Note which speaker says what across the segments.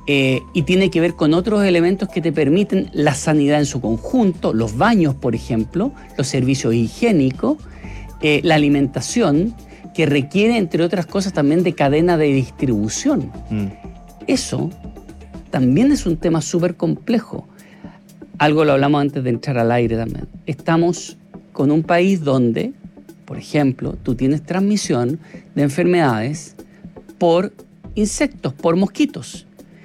Speaker 1: y tiene que ver con otros elementos que te permiten la sanidad en su conjunto, los baños, por ejemplo, los servicios higiénicos, la alimentación, que requiere, entre otras cosas, también de cadena de distribución. Eso también es un tema súper complejo. Algo lo hablamos antes de entrar al aire también. Estamos con un país donde, por ejemplo, tú tienes transmisión de enfermedades por insectos, por mosquitos,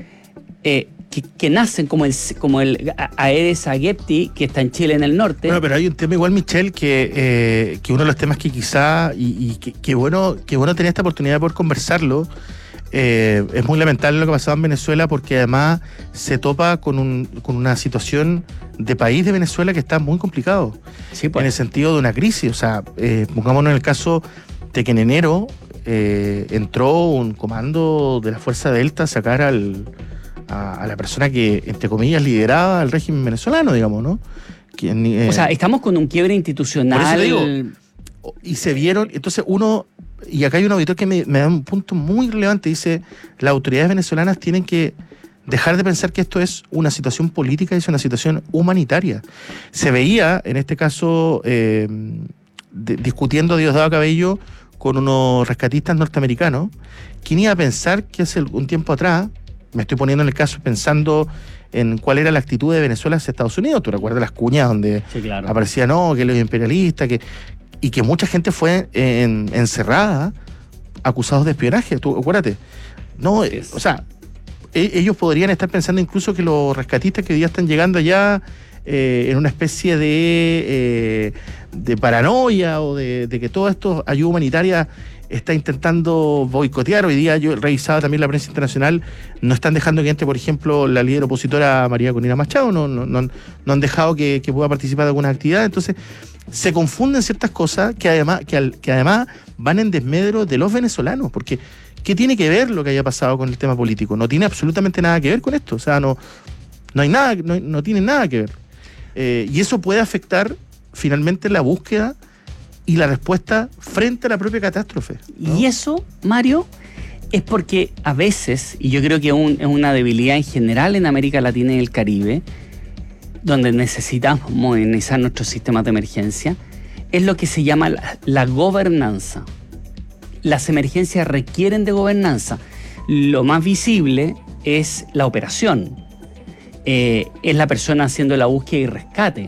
Speaker 1: que nacen como el Aedes aegypti, que está en Chile en el norte.
Speaker 2: Bueno, pero hay un tema igual, Michelle, que uno de los temas que quizá, y que bueno tener esta oportunidad de poder conversarlo. Es muy lamentable lo que ha pasado en Venezuela, porque además se topa con una situación de país de Venezuela que está muy complicado,
Speaker 1: sí, pues,
Speaker 2: en el sentido de una crisis. O sea, pongámonos en el caso de que en enero entró un comando de la Fuerza Delta a sacar a la persona que, entre comillas, lideraba el régimen venezolano, digamos, ¿no?
Speaker 1: O sea, estamos con un quiebre institucional.
Speaker 2: Por eso digo, y se vieron, entonces uno... Y acá hay un auditor que me da un punto muy relevante. Dice, las autoridades venezolanas tienen que dejar de pensar que esto es una situación política, es una situación humanitaria. Se veía, en este caso, discutiendo Diosdado Cabello con unos rescatistas norteamericanos. ¿Quién iba a pensar que hace un tiempo atrás, me estoy poniendo en el caso pensando en cuál era la actitud de Venezuela hacia Estados Unidos? ¿Tú recuerdas las cuñas donde
Speaker 1: sí, claro,
Speaker 2: aparecía, no, que los imperialistas, y que mucha gente fue encerrada, acusados de espionaje? Tú acuérdate. No, o sea, ellos podrían estar pensando incluso que los rescatistas que hoy día están llegando allá en una especie de paranoia, o de que todo esto, ayuda humanitaria, está intentando boicotear. Hoy día yo revisaba también la prensa internacional, no están dejando que entre, por ejemplo, la líder opositora María Corina Machado, no han dejado que pueda participar de algunas actividades. Entonces se confunden ciertas cosas que además van en desmedro de los venezolanos, porque ¿qué tiene que ver lo que haya pasado con el tema político? No tiene absolutamente nada que ver con esto. O sea, no hay nada, no tiene nada que ver. Y eso puede afectar finalmente la búsqueda y la respuesta frente a la propia catástrofe, ¿no?
Speaker 1: Y eso, Mario, es porque a veces, y yo creo que es una debilidad en general en América Latina y el Caribe, donde necesitamos modernizar nuestros sistemas de emergencia, es lo que se llama la gobernanza. Las emergencias requieren de gobernanza. Lo más visible es la operación. Es la persona haciendo la búsqueda y rescate.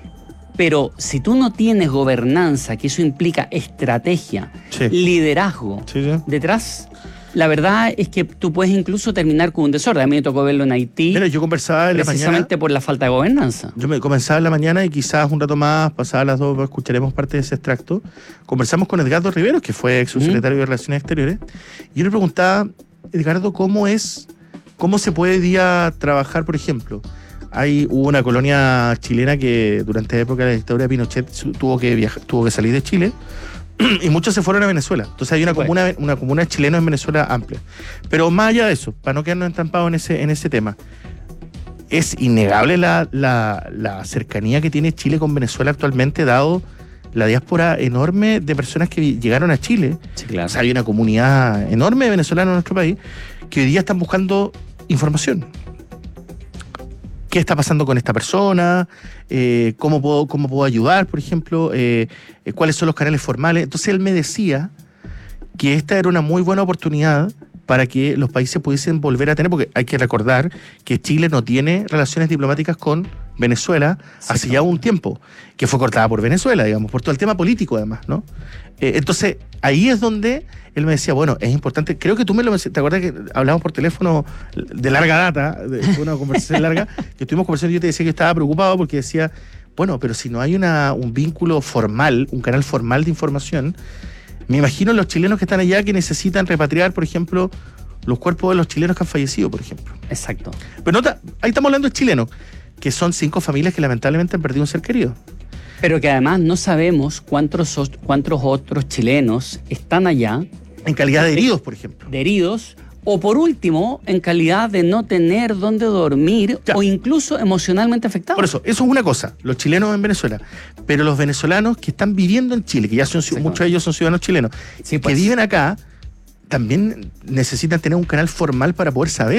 Speaker 1: Pero si tú no tienes gobernanza, que eso implica estrategia, sí, liderazgo, sí, detrás, la verdad es que tú puedes incluso terminar con un desorden. A mí me tocó verlo en Haití.
Speaker 2: Mira, yo conversaba en la mañana,
Speaker 1: precisamente por la falta de gobernanza.
Speaker 2: Yo me comenzaba en la mañana, y quizás un rato más, pasadas las 2, escucharemos parte de ese extracto. Conversamos con Edgardo Riveros, que fue ex subsecretario de Relaciones Exteriores, y yo le preguntaba, Edgardo, ¿cómo se puede hoy día trabajar, por ejemplo? Hubo una colonia chilena que durante la época de la dictadura de Pinochet tuvo que salir de Chile, y muchos se fueron a Venezuela. Entonces hay una comuna de chilenos en Venezuela amplia. Pero más allá de eso, para no quedarnos entampados en ese tema, es innegable la cercanía que tiene Chile con Venezuela actualmente, dado la diáspora enorme de personas que llegaron a Chile.
Speaker 1: Sí, claro.
Speaker 2: O sea, hay una comunidad enorme de venezolanos en nuestro país que hoy día están buscando información. ¿Qué está pasando con esta persona? ¿Cómo puedo ayudar, por ejemplo? ¿Cuáles son los canales formales? Entonces él me decía que esta era una muy buena oportunidad para que los países pudiesen volver a tener, porque hay que recordar que Chile no tiene relaciones diplomáticas con Venezuela hace ya un tiempo, que fue cortada por Venezuela, digamos, por todo el tema político además, ¿no? Entonces, ahí es donde él me decía, bueno, es importante, creo que tú me lo mencionaste, ¿te acuerdas que hablamos por teléfono de larga data, de una conversación larga, que estuvimos conversando y yo te decía que yo estaba preocupado porque decía, bueno, pero si no hay un vínculo formal, un canal formal de información, me imagino los chilenos que están allá que necesitan repatriar, por ejemplo, los cuerpos de los chilenos que han fallecido, por ejemplo.
Speaker 1: Exacto.
Speaker 2: Pero ahí estamos hablando de chilenos, que son 5 familias que lamentablemente han perdido un ser querido.
Speaker 1: Pero que además no sabemos cuántos otros chilenos están allá.
Speaker 2: En calidad de heridos, por ejemplo.
Speaker 1: De heridos, o por último, en calidad de no tener dónde dormir, ya, o incluso emocionalmente afectados.
Speaker 2: Por eso es una cosa, los chilenos en Venezuela, pero los venezolanos que están viviendo en Chile, que ya muchos de ellos son ciudadanos chilenos, sí, pues, que viven acá, también necesitan tener un canal formal para poder saber.